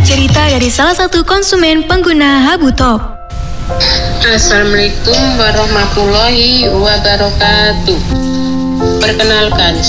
cerita dari salah satu konsumen pengguna Habu Top. Assalamualaikum warahmatullahi wabarakatuh. Perkenalkan,